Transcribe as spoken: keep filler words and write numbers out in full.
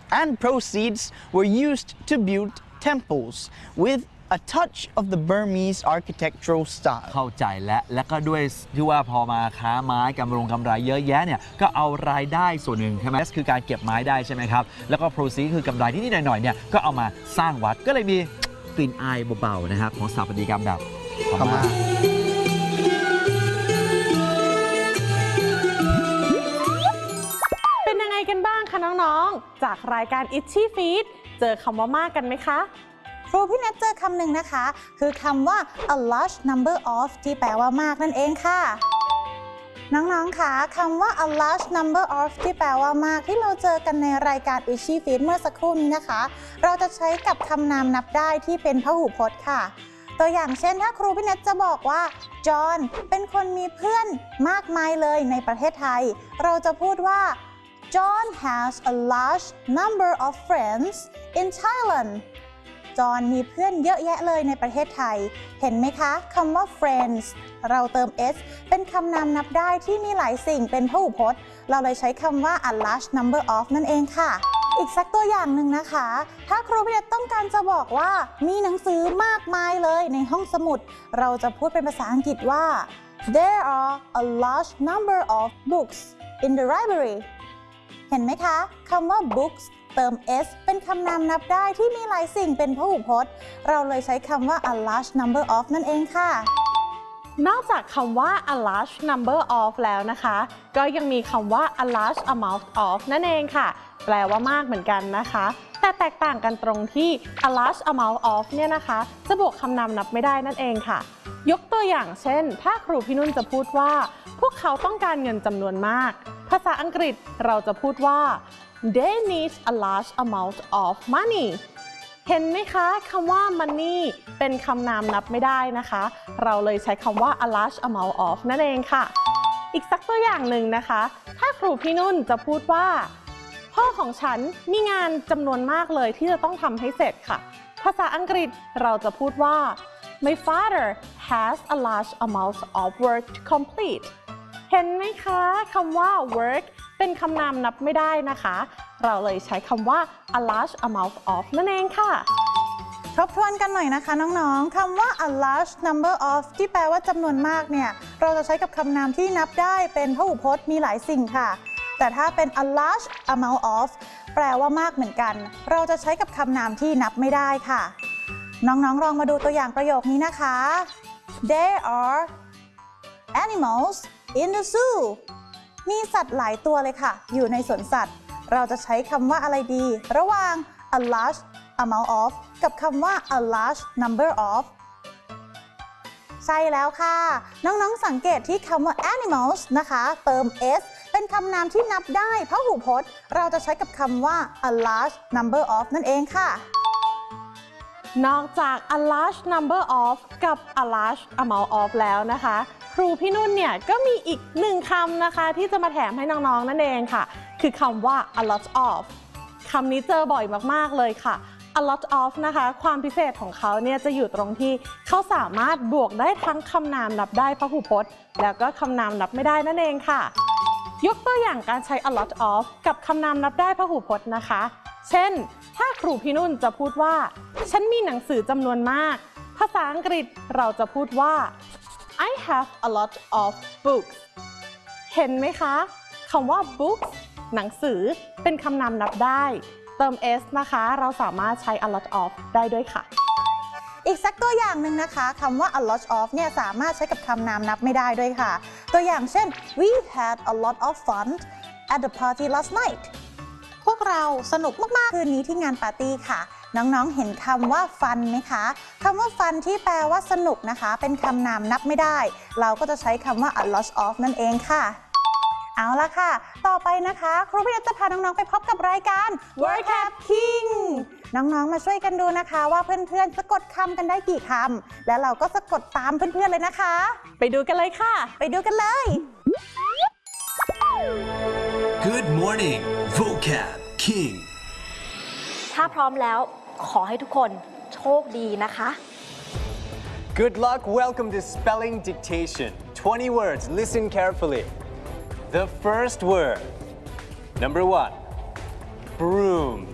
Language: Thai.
and proceeds were used to build temples with a touch of the Burmese architectural style เข้าใจและและก็ด้วยที่ว่าพอมาค้าไม้กำรงกำไรเยอะแยะเนี่ยก็เอารายได้ส่วนหนึ่งใช่ไหมคือการเก็บไม้ได้ใช่ไหมครับแล้วก็ proceed คือกำไรที่นิดหน่อยๆเนี่ยก็เอามาสร้างวัดก็เลยมีกลิ่นอายเบาๆนะครับของสถาปัตยกรรมแบบพม่าเป็นยังไงกันบ้างคะน้องๆจากรายการ Itchy Feet เจอคำว่ามากกันไหมคะครูพี่นัทเจอคำหนึ่งนะคะคือคำว่า a large number of ที่แปลว่ามากนั่นเองค่ะน้องๆคะคำว่า a large number of ที่แปลว่ามากที่เราเจอกันในรายการ Itchy Feet เมื่อสักครู่นี้นะคะเราจะใช้กับคำนามนับได้ที่เป็นพหูพจน์ค่ะตัวอย่างเช่นถ้าครูพี่นัทจะบอกว่าจอห์นเป็นคนมีเพื่อนมากมายเลยในประเทศไทยเราจะพูดว่า John has a large number of friends in Thailand จอห์นมีเพื่อนเยอะแยะเลยในประเทศไทยเห็นไหมคะคำว่า friends เราเติม s เป็นคำนามนับได้ที่มีหลายสิ่งเป็นพหูพจน์เราเลยใช้คำว่า a large number of นั่นเองค่ะอีกสักตัวอย่างหนึ่งนะคะถ้าครูพี่นัทต้องการจะบอกว่ามีหนังสือมากมายเลยในห้องสมุดเราจะพูดเป็นภาษาอังกฤษว่า there are a large number of books in the library เห็นไหมคะคำว่า books เติม s เป็นคำนามนับได้ที่มีหลายสิ่งเป็นพหูพจน์เราเลยใช้คำว่า a large number of นั่นเองค่ะนอกจากคำว่า a large number of แล้วนะคะก็ยังมีคำว่า a large amount of นั่นเองค่ะแปลว่ามากเหมือนกันนะคะแต่แตกต่างกันตรงที่ a large amount of เนี่ยนะคะจะบวกคำนามนับไม่ได้นั่นเองค่ะยกตัวอย่างเช่นถ้าครูพี่นุ่นจะพูดว่าพวกเขาต้องการเงินจำนวนมากภาษาอังกฤษเราจะพูดว่า they need a large amount of money เห็นไหมคะคำว่า money เป็นคำนามนับไม่ได้นะคะเราเลยใช้คำว่า a large amount of นั่นเองค่ะอีกสักตัวอย่างหนึ่งนะคะถ้าครูพี่นุ่นจะพูดว่าพ่อของฉันมีงานจำนวนมากเลยที่จะต้องทำให้เสร็จค่ะภาษาอังกฤษเราจะพูดว่า my father has a large amount of work to complete เห็นไหมคะคำว่า work เป็นคำนามนับไม่ได้นะคะเราเลยใช้คำว่า a large amount of นั่นเองค่ะทบทวนกันหน่อยนะคะน้องๆคำว่า a large number of ที่แปลว่าจำนวนมากเนี่ยเราจะใช้กับคำนามที่นับได้เป็นพหูพจน์มีหลายสิ่งค่ะแต่ถ้าเป็น a large amount of แปลว่ามากเหมือนกันเราจะใช้กับคำนามที่นับไม่ได้ค่ะน้องๆลองมาดูตัวอย่างประโยคนี้นะคะ There are animals in the zoo มีสัตว์หลายตัวเลยค่ะอยู่ในสวนสัตว์เราจะใช้คำว่าอะไรดีระหว่าง a large amount of กับคำว่า a large number of ใช่แล้วค่ะน้องๆสังเกตที่คำว่า animals นะคะเติม s เป็นคำนามที่นับได้พหูพจน์เราจะใช้กับคำว่า a large number of นั่นเองค่ะนอกจาก a large number of กับ a large amount of แล้วนะคะครูพี่นุ่นเนี่ยก็มีอีกหนึ่งคำนะคะที่จะมาแถมให้น้องๆนั่นเองค่ะคือคำว่า a lot of คำนี้เจอบ่อยมากๆเลยค่ะ a lot of นะคะความพิเศษของเขาเนี่ยจะอยู่ตรงที่เขาสามารถบวกได้ทั้งคำนามนับได้พหูพจน์แล้วก็คำนามนับไม่ได้นั่นเองค่ะยกตัวอย่างการใช้ a lot of กับคำนามนับได้พหูพจน์นะคะเช่นถ้าครูพี่นุ่นจะพูดว่าฉันมีหนังสือจำนวนมากภาษาอังกฤษเราจะพูดว่า I have a lot of books เห็นไหมคะคำว่า books หนังสือเป็นคำนามนับได้เติม s นะคะเราสามารถใช้ a lot of ได้ด้วยค่ะอีกสักตัวอย่างหนึ่งนะคะคำว่า a lot of เนี่ยสามารถใช้กับคำนามนับไม่ได้ด้วยค่ะตัวอย่างเช่น we had a lot of fun at the party last night พวกเราสนุกมากๆคืนนี้ที่งานปาร์ตี้ค่ะน้องๆเห็นคำว่า fun ไหมคะคำว่า fun ที่แปลว่าสนุกนะคะเป็นคำนามนับไม่ได้เราก็จะใช้คำว่า a lot of นั่นเองค่ะเอาละค่ะต่อไปนะคะครูพี่นัทจะพาน้องๆไปพบกับรายการ Word Cap King น้องๆมาช่วยกันดูนะคะว่าเพื่อนๆสะกดคำกันได้กี่คำและเราก็สะกดตามเพื่อนๆเลยนะคะไปดูกันเลยค่ะไปดูกันเลย Good morning Vocab King ถ้าพร้อมแล้วขอให้ทุกคนโชคดีนะคะ Good luck. Welcome to Spelling Dictation. twenty words. Listen carefully. The first word. Number one. Broom.